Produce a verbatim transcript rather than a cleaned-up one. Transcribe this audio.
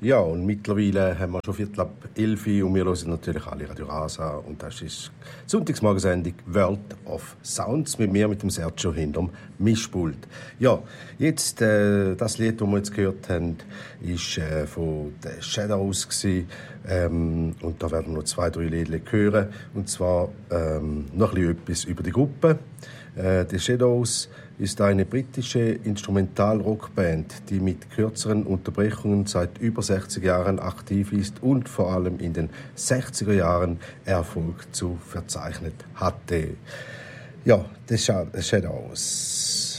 Ja, und mittlerweile haben wir schon Viertel ab elf und wir hören natürlich alle Radio Rasa. Und das ist die Sonntagsmorgensendung World of Sounds mit mir, mit dem Sergio hinterm Mischpult. Ja, jetzt, äh, das Lied, das wir jetzt gehört haben, ist äh, von The Shadows gewesen. Ähm, und da werden wir noch zwei, drei Lieder hören. Und zwar ähm, noch ein bisschen etwas über die Gruppe. Äh, The Shadows ist eine britische Instrumental-Rockband, die mit kürzeren Unterbrechungen seit über sechzig Jahren aktiv ist und vor allem in den sechziger Jahren Erfolg zu verzeichnen hatte. Ja, The Shadows.